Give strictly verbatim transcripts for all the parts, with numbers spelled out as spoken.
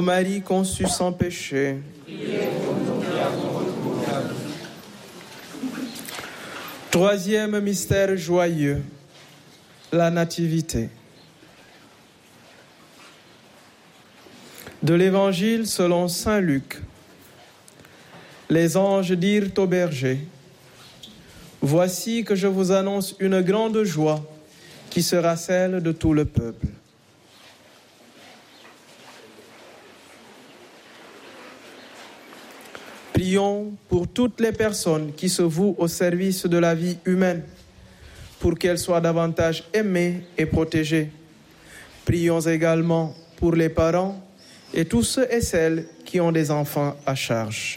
Ô Marie conçue sans péché, troisième mystère joyeux, la Nativité. De l'Évangile selon saint Luc. Les anges dirent aux bergers, « Voici que je vous annonce une grande joie qui sera celle de tout le peuple. » Prions pour toutes les personnes qui se vouent au service de la vie humaine, pour qu'elles soient davantage aimées et protégées. Prions également pour les parents et tous ceux et celles qui ont des enfants à charge.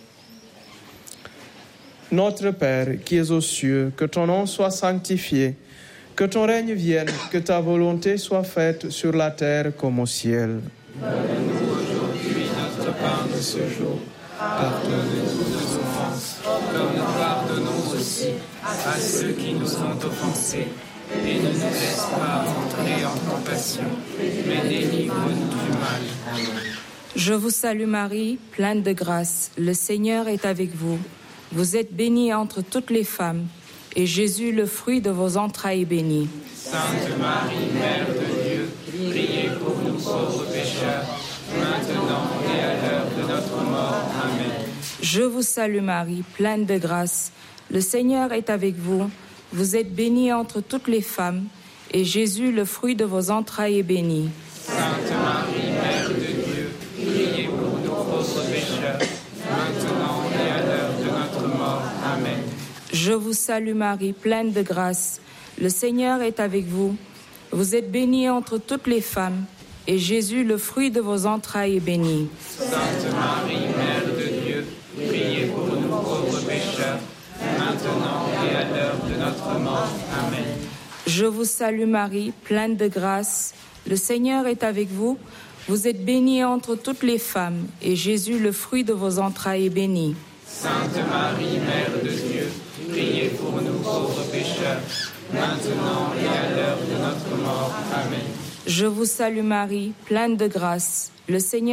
Notre Père qui es aux cieux, que ton nom soit sanctifié, que ton règne vienne, que ta volonté soit faite sur la terre comme au ciel. Donne-nous aujourd'hui notre pain de ce jour. Pardonne-nous nos offenses, comme nous pardonnons aussi à ceux qui nous ont offensés. Et ne nous laisse pas entrer en tentation, mais délivre-nous du mal. Amen. Je vous salue Marie, pleine de grâce. Le Seigneur est avec vous. Vous êtes bénie entre toutes les femmes, et Jésus, le fruit de vos entrailles, est béni. Sainte Marie, Mère de Dieu, priez pour nous pauvres pécheurs, maintenant et à l'heure de notre mort. Amen. Je vous salue Marie, pleine de grâce. Le Seigneur est avec vous. Vous êtes bénie entre toutes les femmes, et Jésus, le fruit de vos entrailles, est béni. Sainte Marie, Mère de Dieu, priez pour nous pauvres pécheurs, maintenant et à l'heure de notre mort. Amen. Je vous salue Marie, pleine de grâce. Le Seigneur est avec vous. Vous êtes bénie entre toutes les femmes, et Jésus, le fruit de vos entrailles, est béni. Sainte Marie, Mère de Dieu, priez pour nous pauvres pécheurs, maintenant et à l'heure de notre mort. Amen. Je vous salue Marie, pleine de grâce. Le Seigneur est avec vous. Vous êtes bénie entre toutes les femmes, et Jésus, le fruit de vos entrailles, est béni. Sainte Marie, Mère de Dieu, priez pour nous pauvres pécheurs, maintenant et à l'heure de notre mort. Amen. Je vous salue Marie, pleine de grâce. Le Seigneur